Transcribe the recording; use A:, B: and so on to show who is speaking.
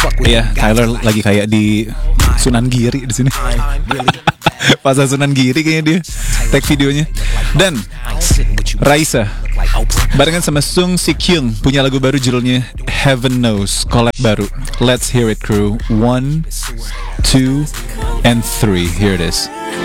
A: Iya, Tyler lagi kayak di Sunan Giri di sini. Pasar Sunan Giri kayaknya dia tag videonya. Dan Raisa barengan sama Sung Si Kyung punya lagu baru judulnya Heaven Knows, collab baru. Let's hear it, crew. 1, 2, and 3. Here it is.